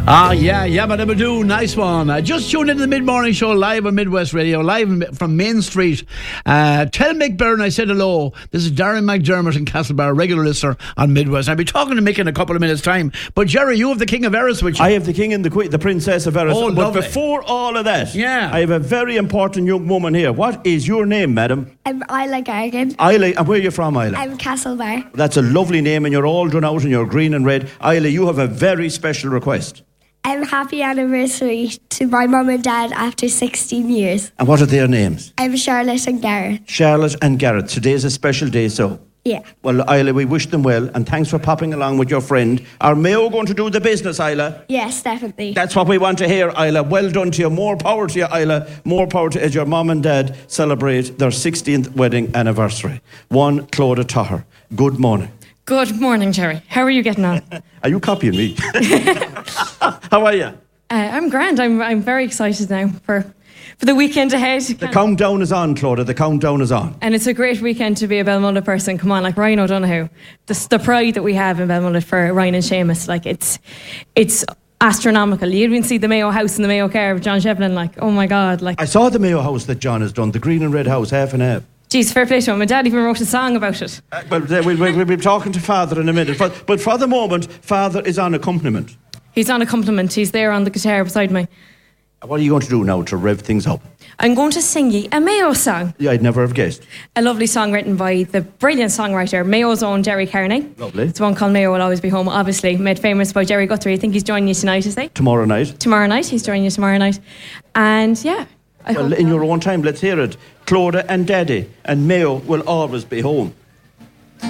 Yeah, Yabba Dabba Doo, nice one. Just tuned into the mid-morning show live on Midwest Radio, live from Main Street. Tell Mick Byrne I said hello. This is Darren McDermott in Castlebar, regular listener on Midwest. I'll be talking to Mick in a couple of minutes' time. But Jerry, you have the King of Eris with you. I have the King and the Queen, the Princess of Eris. Oh, but lovely. before all of that, Yeah. I have a very important young woman here. What is your name, madam? I'm Isla Gargan. Isla, and where are you from, Isla? I'm Castlebar. That's a lovely name, and you're all done out in your green and red. Isla, you have a very special request. I'm happy anniversary to my mum and dad after 16 years. And what are their names? I'm Charlotte and Gareth. Charlotte and Gareth. Today's a special day, so... Yeah. Well, Isla, we wish them well, and thanks for popping along with your friend. Are Mayo going to do the business, Isla? Yes, definitely. That's what we want to hear, Isla. Well done to you. More power to you, Isla. More power to as your mum and dad celebrate their 16th wedding anniversary. One Clodagh Tahir. Good morning. Good morning, Jerry. How are you getting on? Are you copying me? How are you? I'm grand. I'm very excited now for the weekend ahead. The countdown is on, Clodagh. The countdown is on. And it's a great weekend to be a Belmullet person. Come on, like Ryan O'Donoghue. The pride that we have in Belmullet for Ryan and Seamus, like it's astronomical. You even see the Mayo house and the Mayo car of John Shevlin, like, oh my God. Like I saw the Mayo house that John has done, the green and red house, half and half. Geez, fair play to him. My dad even wrote a song about it. We'll be talking to Father in a minute. But for the moment, Father is on accompaniment. He's on accompaniment. He's there on the guitar beside me. What are you going to do now to rev things up? I'm going to sing you a Mayo song. Yeah, I'd never have guessed. A lovely song written by the brilliant songwriter, Mayo's own Jerry Kearney. Lovely. It's one called Mayo Will Always Be Home, obviously, made famous by Jerry Guthrie. I think he's joining you tonight, is he? Tomorrow night. Tomorrow night. He's joining you tomorrow night. And yeah. Well, in your own time, let's hear it. Clodagh and Daddy and Mayo will always be home.